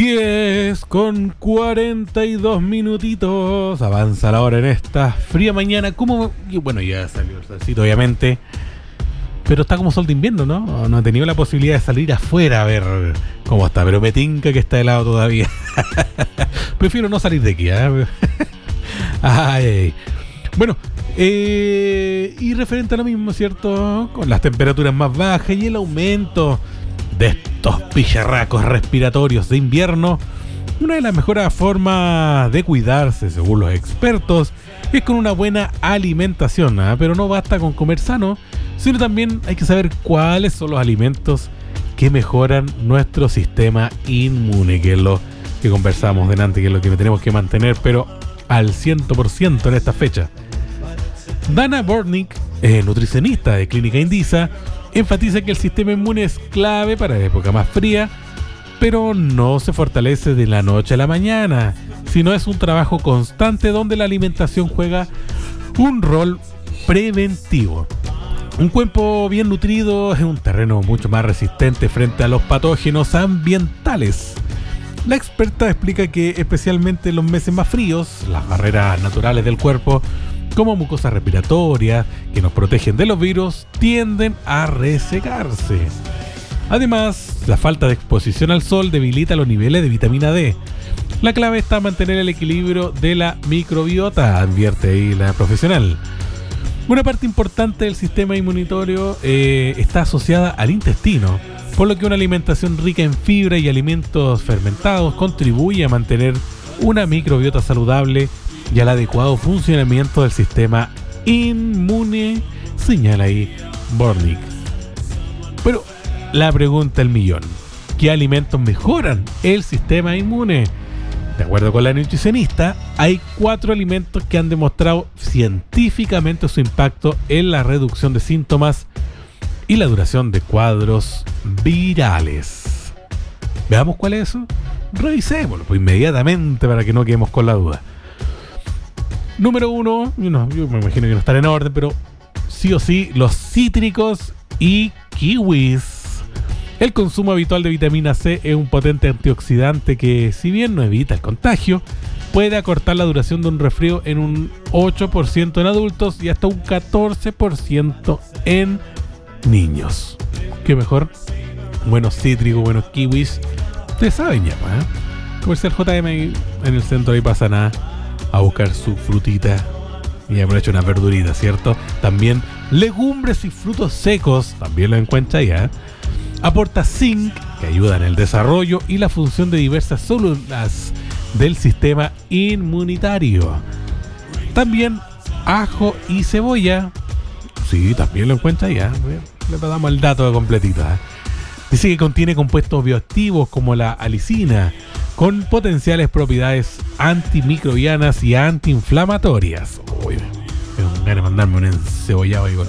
10:42 minutitos. Avanza la hora en esta fría mañana. ¿Cómo? Bueno, ya salió el solcito, obviamente. Pero está como sol de invierno, ¿no? No he tenido la posibilidad de salir afuera a ver cómo está. Pero me tinca que está helado todavía. Prefiero no salir de aquí, ¿eh? Ay. Bueno, y referente a lo mismo, ¿cierto? Con las temperaturas más bajas y el aumento de estos picharracos respiratorios de invierno, una de las mejores formas de cuidarse, según los expertos, es con una buena alimentación, ¿eh? Pero no basta con comer sano, sino también hay que saber cuáles son los alimentos que mejoran nuestro sistema inmune, que es lo que conversamos delante, que es lo que tenemos que mantener, pero al 100% en esta fecha. Dana Bornick, nutricionista de Clínica Indisa, enfatiza que el sistema inmune es clave para la época más fría, pero no se fortalece de la noche a la mañana, sino es un trabajo constante donde la alimentación juega un rol preventivo. Un cuerpo bien nutrido es un terreno mucho más resistente frente a los patógenos ambientales. La experta explica que especialmente en los meses más fríos, las barreras naturales del cuerpo, como mucosas respiratorias que nos protegen de los virus, tienden a resecarse. Además, la falta de exposición al sol debilita los niveles de vitamina D. La clave está mantener el equilibrio de la microbiota, advierte ahí la profesional. Una parte importante del sistema inmunitario está asociada al intestino, por lo que una alimentación rica en fibra y alimentos fermentados contribuye a mantener una microbiota saludable y al adecuado funcionamiento del sistema inmune, señala ahí Bornick. Pero la pregunta del millón: ¿qué alimentos mejoran el sistema inmune? De acuerdo con la nutricionista, hay 4 alimentos que han demostrado científicamente su impacto en la reducción de síntomas y la duración de cuadros virales. ¿Veamos cuál es eso? Revisémoslo pues inmediatamente para que no quedemos con la duda. Número 1, yo me imagino que no estará en orden, pero sí o sí, los cítricos y kiwis. El consumo habitual de vitamina C es un potente antioxidante que, si bien no evita el contagio, puede acortar la duración de un resfrío en un 8% en adultos y hasta un 14% en niños. ¿Qué mejor? Buenos cítricos, buenos kiwis. Ustedes saben ya, ¿eh? Comercial JM en el centro, ahí pasan a buscar su frutita y aprovecha una verdurita, ¿cierto? También legumbres y frutos secos, también lo encuentra allá. Aporta zinc, que ayuda en el desarrollo y la función de diversas células del sistema inmunitario. También ajo y cebolla, sí, también lo encuentra allá. Le damos el dato completito, ¿eh? Dice que contiene compuestos bioactivos como la alicina, con potenciales propiedades antimicrobianas y antiinflamatorias. Uy, tengo ganas de mandarme un encebollado ahí con...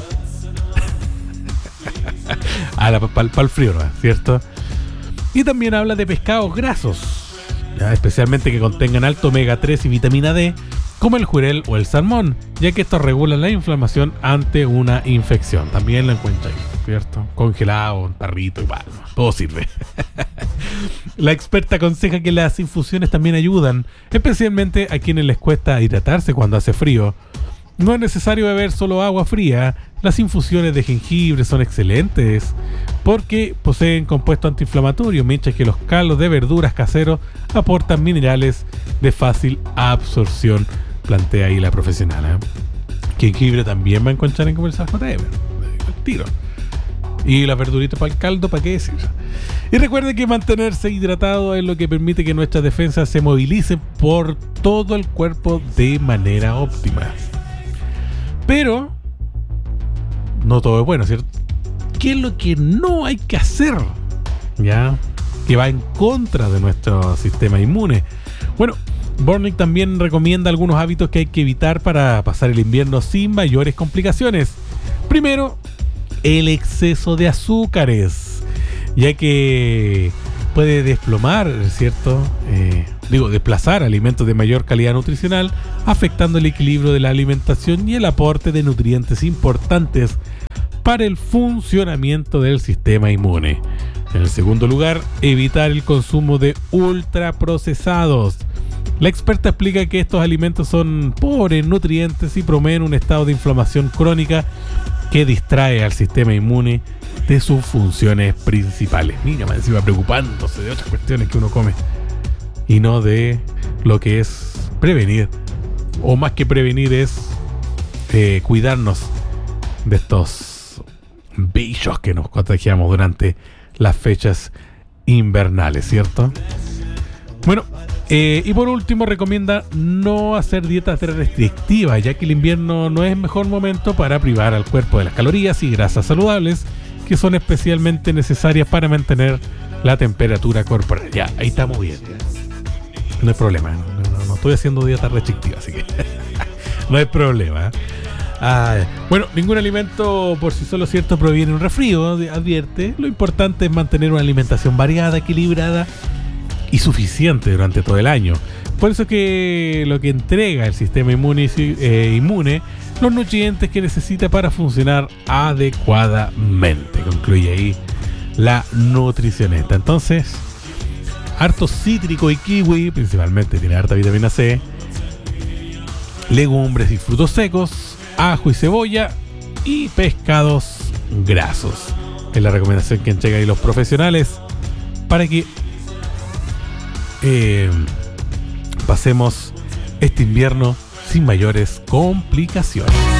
para el frío, ¿no? ¿Cierto? Y también habla de pescados grasos, ¿ya? Especialmente que contengan alto omega 3 y vitamina D, como el jurel o el salmón, ya que estos regulan la inflamación ante una infección. También lo encuentro ahí, ¿cierto? Congelado, en tarrito y bueno, todo sirve. La experta aconseja que las infusiones también ayudan, especialmente a quienes les cuesta hidratarse cuando hace frío. No es necesario beber solo agua fría. Las infusiones de jengibre son excelentes porque poseen compuestos antiinflamatorios, mientras que los caldos de verduras caseros aportan minerales de fácil absorción, plantea ahí la profesional, ¿eh? Jengibre también va a encontrar en Comercial JM. Tiro. Y las verduritas para el caldo, ¿para qué decir? Y recuerde que mantenerse hidratado es lo que permite que nuestras defensas se movilicen por todo el cuerpo de manera óptima. Pero no todo es bueno, ¿cierto? ¿Qué es lo que no hay que hacer? ¿Ya? Que va en contra de nuestro sistema inmune. Bueno, Bornick también recomienda algunos hábitos que hay que evitar para pasar el invierno sin mayores complicaciones. Primero, el exceso de azúcares, ya que puede desplomar, ¿cierto? Desplazar alimentos de mayor calidad nutricional, afectando el equilibrio de la alimentación y el aporte de nutrientes importantes para el funcionamiento del sistema inmune. En el segundo lugar, evitar el consumo de ultraprocesados. La experta explica que estos alimentos son pobres en nutrientes y promueven un estado de inflamación crónica que distrae al sistema inmune de sus funciones principales. Mira, me encima preocupándose de otras cuestiones que uno come y no de lo que es prevenir, o más que prevenir es cuidarnos de estos bichos que nos contagiamos durante las fechas invernales, ¿cierto? Bueno, y por último recomienda no hacer dietas restrictivas, ya que el invierno no es el mejor momento para privar al cuerpo de las calorías y grasas saludables que son especialmente necesarias para mantener la temperatura corporal. Ya, ahí estamos bien. No hay problema, no estoy haciendo dieta restrictiva, así que no hay problema. Bueno, ningún alimento por sí solo, cierto, proviene de un resfrío, advierte. Lo importante es mantener una alimentación variada, equilibrada y suficiente durante todo el año. Por eso que lo que entrega el sistema inmune los nutrientes que necesita para funcionar adecuadamente. Concluye ahí la nutricionista. Entonces, harto cítrico y kiwi, principalmente tiene harta vitamina C, legumbres y frutos secos, ajo y cebolla y pescados grasos. Es la recomendación que entregan ahí los profesionales para que pasemos este invierno sin mayores complicaciones.